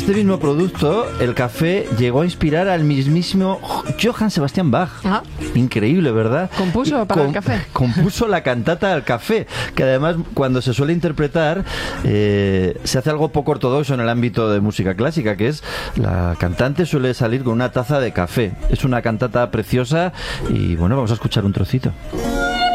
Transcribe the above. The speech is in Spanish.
este mismo producto, el café, llegó a inspirar al mismísimo Johann Sebastian Bach. Ah. Increíble, ¿verdad? Compuso para el café. Compuso la cantata del café, que además cuando se suele interpretar se hace algo poco ortodoxo en el ámbito de música clásica, que es la cantante suele salir con una taza de café. Es una cantata preciosa y bueno, vamos a escuchar un trocito.